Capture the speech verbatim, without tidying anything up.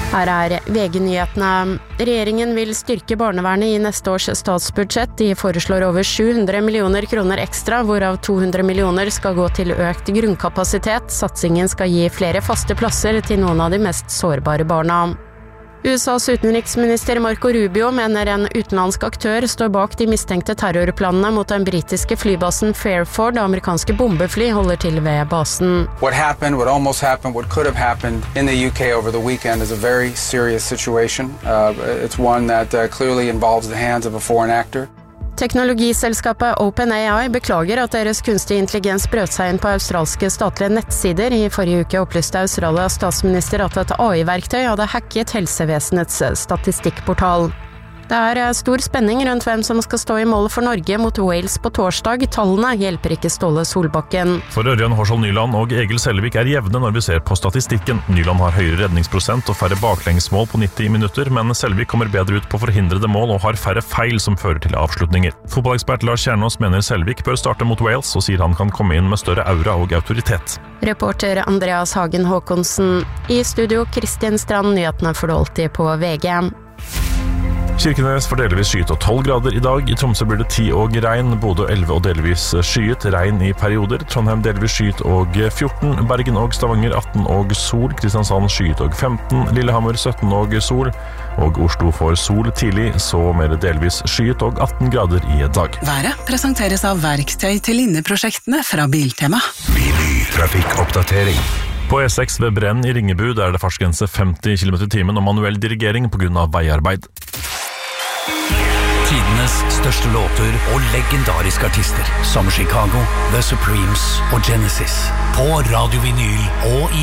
Her er V G-nyhetene. Regjeringen vil styrke barnevernet i neste års statsbudsjett. De foreslår over sju hundre millioner kroner ekstra, hvorav to hundre millioner skal gå til økt grunnkapasitet. Satsingen skal gi flere faste plasser til noen av de mest sårbare barna. U S A's utenriksminister Marco Rubio mener en utenlandsk aktør står bak de mistenkte terrorplanene mot den britiske flybasen Fairford. Amerikanske bombefly holder til ved basen. What happened, what almost happened, what could have happened in the U K over the weekend is a very serious situation. Uh, it's one that uh, clearly involves the hands of a foreign actor. Teknologiselskapet OpenAI beklager at deres kunstig intelligens brøt seg inn på australske statlige nettsider. I forrige uke opplyste Australias statsminister at et A I-verktøy hadde hacket helsevesenets statistikkportal. Det er stor spenning rundt hvem som skal stå i mål for Norge mot Wales på torsdag. Tallene hjelper ikke Ståle Solbakken. For Ørjan Hårsvold Nyland og Egil Selvik er jevne når vi ser på statistikken. Nyland har høyere redningsprosent og færre baklengsmål på nitti minutter, men Selvik kommer bedre ut på forhindrede mål og har færre feil som fører til avslutninger. Fotballekspert Lars Kjernås mener Selvik bør starte mot Wales og sier han kan komme inn med større aura og autoritet. Reporter Andreas Hagen Håkonsen. I studio Kristian Strand, nyhetene får du alltid på V G. Kirkenes får delvis skyet og tolv grader i dag. I Tromsø blir det ti og regn, Bodø elleve og delvis skyet, regn i perioder. Trondheim delvis skyet og fjorten, Bergen og Stavanger atten og sol, Kristiansand skyet og femten, Lillehammer sytten og sol, og Oslo får sol tidlig, så mer delvis skyet og atten grader i dag. Været presenteres av verktøy til inneprosjektene fra Biltema. Trafikkoppdatering. På E seks ved Brenn i Ringebu der er det fartsgrense femti kilometer i timen og manuell dirigering på grunn av veiarbeid. Tidenes største låter og legendariske artister som Chicago, The Supremes og Genesis. På Radio Vinyl og i